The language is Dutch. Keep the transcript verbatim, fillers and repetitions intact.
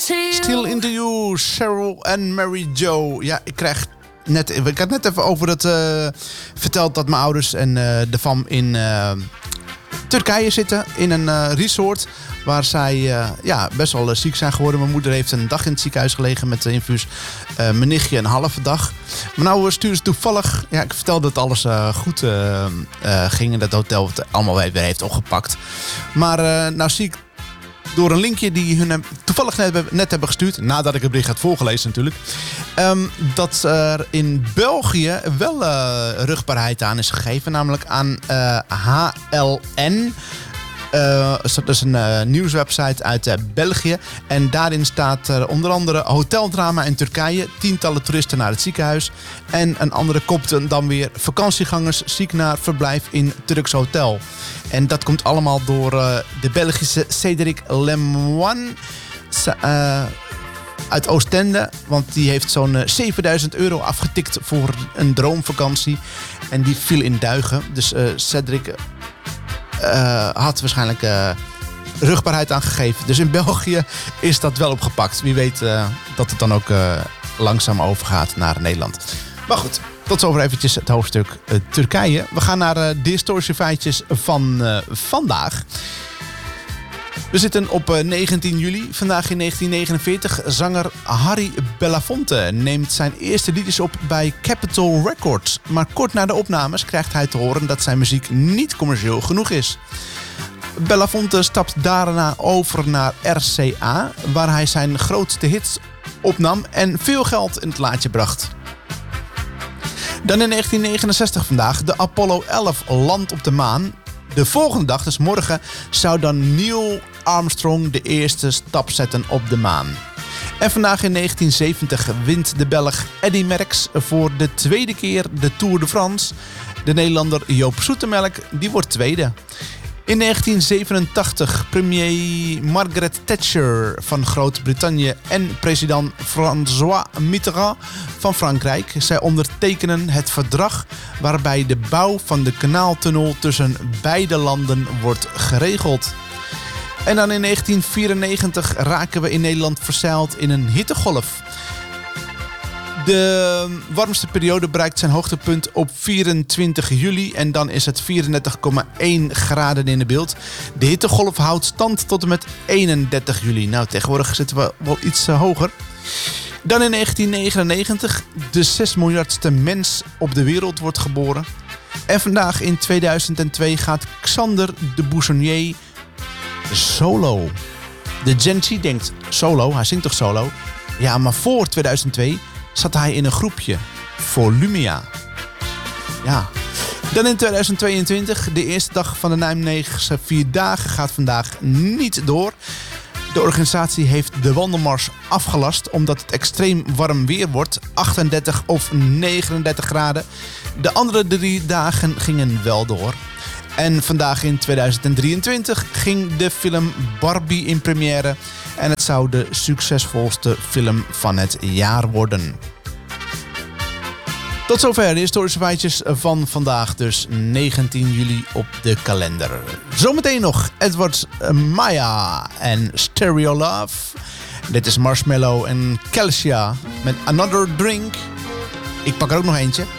Still Into You, Cheryl en Mary Jo. Ja, ik krijg net... Ik had net even over het uh, verteld dat mijn ouders en uh, de fam in uh, Turkije zitten. In een uh, resort waar zij uh, ja, best wel uh, ziek zijn geworden. Mijn moeder heeft een dag in het ziekenhuis gelegen met uh, infuus. Uh, mijn nichtje een halve dag. Maar nou sturen ze toevallig... Ja, ik vertelde dat alles uh, goed uh, uh, ging. En dat hotel het allemaal weer heeft opgepakt. Maar uh, nou zie ik... door een linkje die hun toevallig net, net hebben gestuurd... nadat ik het bericht had voorgelezen natuurlijk... Um, dat er in België wel uh, rugbaarheid aan is gegeven. Namelijk aan uh, H L N. Uh, dat is een uh, nieuwswebsite uit uh, België. En daarin staat uh, onder andere hoteldrama in Turkije. Tientallen toeristen naar het ziekenhuis. En een andere kop dan weer vakantiegangers ziek naar verblijf in Turks hotel. En dat komt allemaal door uh, de Belgische Cédric Lemoine uh, uit Oostende. Want die heeft zo'n uh, zevenduizend euro afgetikt voor een droomvakantie. En die viel in duigen. Dus uh, Cédric... Uh, had waarschijnlijk uh, rugbaarheid aangegeven. Dus in België is dat wel opgepakt. Wie weet uh, dat het dan ook uh, langzaam overgaat naar Nederland. Maar goed, tot zover eventjes het hoofdstuk uh, Turkije. We gaan naar uh, de historische feitjes van uh, vandaag. We zitten op uh, negentien juli. Vandaag in negentien negenenveertig. Zanger Harry Belafonte neemt zijn eerste liedjes op bij Capitol Records. Maar kort na de opnames krijgt hij te horen dat zijn muziek niet commercieel genoeg is. Belafonte stapt daarna over naar R C A, waar hij zijn grootste hits opnam en veel geld in het laadje bracht. Dan in negentien negenenzestig vandaag. De Apollo elf landt op de maan. De volgende dag, dus morgen, zou dan Neil Armstrong de eerste stap zetten op de maan. En vandaag in negentien zeventig wint de Belg Eddy Merckx voor de tweede keer de Tour de France. De Nederlander Joop Zoetemelk, die wordt tweede. In negentien zevenentachtig premier Margaret Thatcher van Groot-Brittannië en president François Mitterrand van Frankrijk. Zij ondertekenen het verdrag waarbij de bouw van de kanaaltunnel tussen beide landen wordt geregeld. En dan in negentien vierennegentig raken we in Nederland verzeild in een hittegolf. De warmste periode bereikt zijn hoogtepunt op vierentwintig juli en dan is het vierendertig komma één graden in de beeld. De hittegolf houdt stand tot en met eenendertig juli. Nou, tegenwoordig zitten we wel iets uh, hoger. Dan in negentien negenennegentig, de zes miljardste mens op de wereld wordt geboren. En vandaag in tweeduizend twee gaat Xander de Buissonnier solo. De Gen Z denkt, solo, hij zingt toch solo? Ja, maar voor tweeduizend twee... zat hij in een groepje. Volumia. Ja. Dan in tweeduizend tweeëntwintig. De eerste dag van de Nijmeegse Vierdagen gaat vandaag niet door. De organisatie heeft de wandelmars afgelast omdat het extreem warm weer wordt. achtendertig of negenendertig graden. De andere drie dagen gingen wel door. En vandaag in tweeduizend drieëntwintig ging de film Barbie in première. En het zou de succesvolste film van het jaar worden. Tot zover de historische feitjes van vandaag, dus negentien juli op de kalender. Zometeen nog Edward Maya en Stereo Love. Dit is Marshmello en Kelsia met Another Drink. Ik pak er ook nog eentje.